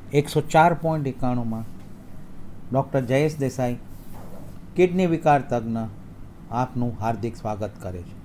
104.91 doctor Jayesh Desai, kidney વિકાર તજ્ઞ, આપનું હાર્દિક સ્વાગત કરે છે.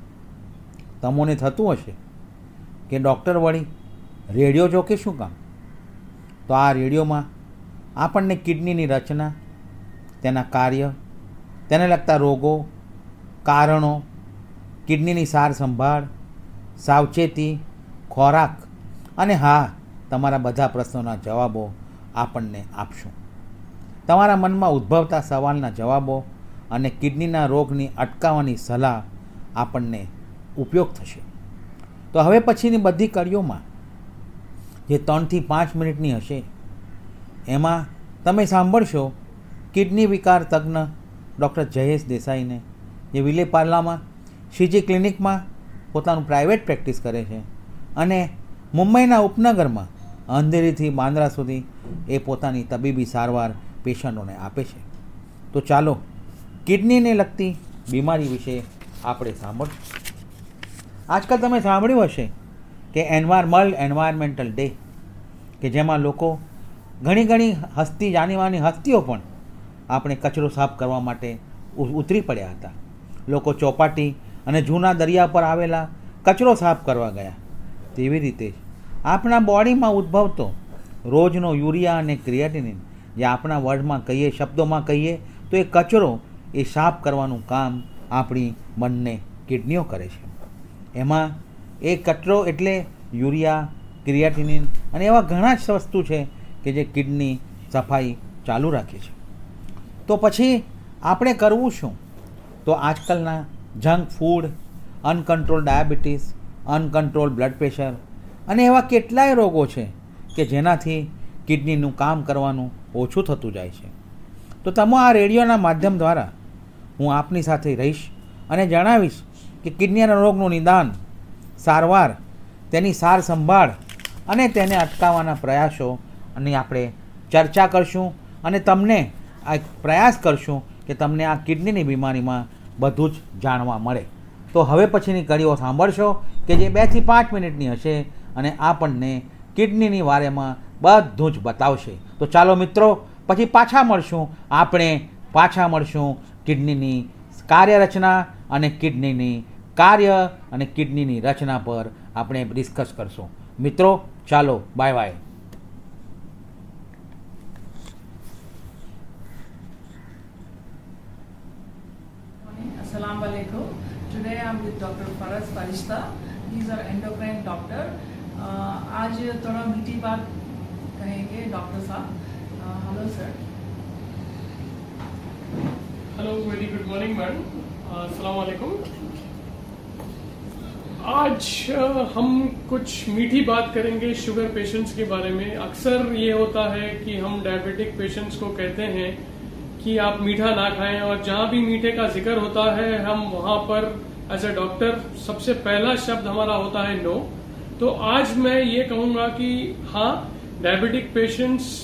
તમોને થતું હશે કે ડૉક્ટર વળી રેડિયો જોકે શું કામ? તો આ રેડિયોમાં આપણને કિડનીની રચના, તેના કાર્ય, તેને લગતા રોગો, કારણો, કિડનીની સાર સંભાળ, સાવચેતી, ખોરાક અને હા, તમારા બધા પ્રશ્નોના જવાબો આપણને આપશું. તમારા મનમાં ઉદ્ભવતા સવાલના જવાબો અને કિડનીના રોગની અટકાવવાની સલાહ આપણને ઉપયોગ થશે. તો હવે પછીની બધી કડીઓમાં જે 3 થી 5 મિનિટની હશે, એમાં તમે સાંભળશો કિડની વિકાર તજ્ઞ ડૉક્ટર જયેશ દેસાઈને, જે વિલેપાર્લામાં શ્રીજી ક્લિનિકમાં પોતાનું પ્રાઇવેટ પ્રેક્ટિસ કરે છે અને મુંબઈના ઉપનગરમાં અંધેરીથી બાંદ્રા સુધી એ પોતાની તબીબી સારવાર પેશન્ટોને આપે છે. તો ચાલો કિડનીને લગતી બીમારી વિશે આપણે સાંભળશું. આજકાલ તમે સાંભળ્યું હશે કે એન્વાયરમેન્ટલ ડે, કે જેમાં લોકો ઘણી હસ્તી જાણીવાની હસ્તીઓ પણ આપણે કચરો સાફ કરવા માટે ઉતરી પડ્યા હતા. લોકો ચોપાટી અને જૂના દરિયા પર આવેલા કચરો સાફ કરવા ગયા. તેવી રીતે જ આપણા બોડીમાં ઉદ્ભવતો રોજનો યુરિયા અને ક્રિએટિનિન, જે આપણા વર્ડમાં કહીએ, શબ્દોમાં કહીએ તો એ કચરો એ સાફ કરવાનું કામ આપણી બંને કિડનીઓ કરે છે. એમાં એ કચરો એટલે યુરિયા, ક્રિએટિનિન અને એવા ઘણા જ વસ્તુ છે કે જે કિડની સફાઈ ચાલુ રાખે છે. તો પછી આપણે કરવું શું? તો આજકાલના junk food, uncontrol diabetes, uncontrol blood pressure અને એવા કેટલાય રોગો છે કે જેનાથી કિડનીનું કામ કરવાનું ઓછું થતું જાય છે. તો તમે આ રેડિયોના માધ્યમ દ્વારા હું આપની સાથે રહીશ અને જણાવીશ કે કિડનીના રોગનું નિદાન, સારવાર, તેની સાર સંભાળ અને તેને અટકાવવાના પ્રયાસો અને આપણે ચર્ચા કરશું અને તમને આ પ્રયાસ કરશું કે તમને આ કિડનીની બીમારીમાં બધું જ જાણવા મળે. તો હવે પછીની કડીઓ સાંભળશો કે જે 2 થી 5 મિનિટની હશે અને આપણને કિડનીની વારેમાં બધું જ બતાવશે. તો ચાલો મિત્રો, પછી આપણે પાછા મળશું કિડનીની કાર્યરચના અને કિડનીની કાર્ય અને કિડનીની રચના પર આપણે ડિસ્કસ કરશું. મિત્રો ચાલો, bye bye. Assalamu alaikum. Today I'm with Dr. Faraz Farishta. He's our endocrine doctor. आज थोड़ा मीठी बात कहेंगे डॉक्टर साहब. Hello sir. Hello, very good morning madam. अस्सलाम वालेकुम. आज हम कुछ मीठी बात करेंगे शुगर पेशेंट्स के बारे में. अक्सर ये होता है कि हम डायबिटिक पेशेंट्स को कहते हैं कि आप मीठा ना खाएं, और जहां भी मीठे का जिक्र होता है हम वहां पर एज ए डॉक्टर सबसे पहला शब्द हमारा होता है नो. तो आज मैं ये कहूँगा कि हाँ, डायबिटिक पेशेंट्स